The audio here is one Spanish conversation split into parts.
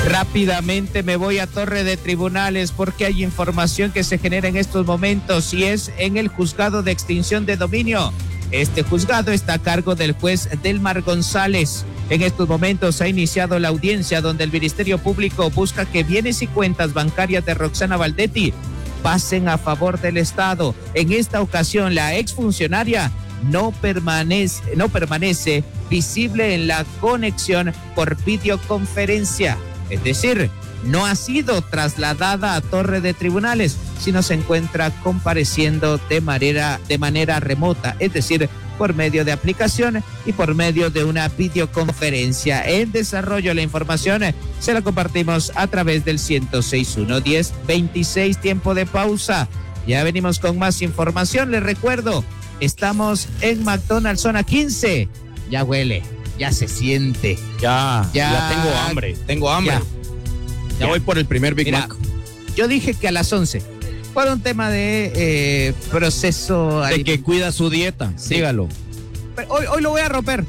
Rápidamente me voy a Torre de Tribunales porque hay información que se genera en estos momentos y es en el juzgado de extinción de dominio. Este juzgado está a cargo del juez Delmar González. En estos momentos ha iniciado la audiencia donde el Ministerio Público busca que bienes y cuentas bancarias de Roxana Valdetti pasen a favor del Estado. En esta ocasión, la exfuncionaria no permanece visible en la conexión por videoconferencia. Es decir, no ha sido trasladada a Torre de Tribunales, sino se encuentra compareciendo de manera remota, es decir, por medio de aplicación y por medio de una videoconferencia. En desarrollo la información se la compartimos a través del 106.1 10:26, tiempo de pausa. Ya venimos con más información. Les recuerdo, estamos en McDonald's zona 15. Ya huele, ya se siente. Ya tengo hambre. Ya voy por el primer Big Mac. Yo dije que a las 11. Por un tema de proceso. De que cuida su dieta, sí. Dígalo. Hoy lo voy a romper.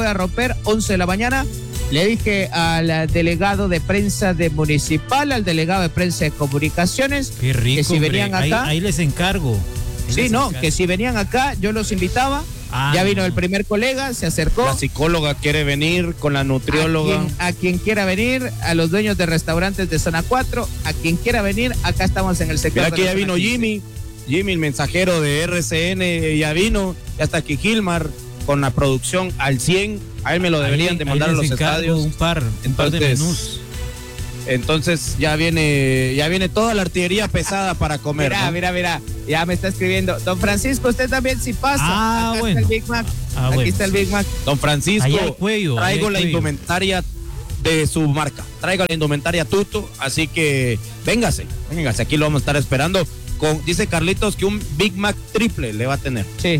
11 de la mañana. Le dije al delegado de prensa de Municipal, al delegado de prensa de Comunicaciones. Qué rico, que si venían acá. Ahí les encargo. Que si venían acá, yo los invitaba. Ya vino el primer colega, se acercó. La psicóloga quiere venir con la nutrióloga. A quien quiera venir, a los dueños de restaurantes de zona 4, a quien quiera venir, acá estamos en el sector. Mira que ya vino Jimmy, el mensajero de RCN, ya vino, ya está aquí Gilmar con la producción al 100. A él me lo deberían de mandar a los estadios. Un par de menús. Entonces ya viene toda la artillería pesada para comer. Mira, ya me está escribiendo. Don Francisco, usted también si pasa. Acá está el Big Mac. Aquí está el Big Mac. Don Francisco, traigo la indumentaria de su marca. Traigo la indumentaria Tuto, así que véngase, aquí lo vamos a estar esperando. Dice Carlitos que un Big Mac triple le va a tener. Sí,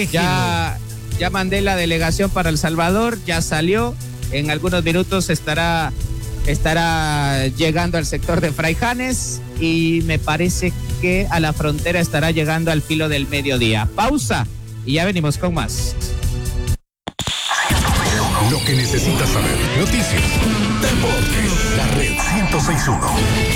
ya mandé la delegación para El Salvador, ya salió. En algunos minutos estará llegando al sector de Fraijanes y me parece que a la frontera estará llegando al filo del mediodía. Pausa y ya venimos con más. Lo que necesitas saber. Noticias, deportes, la red 106.1.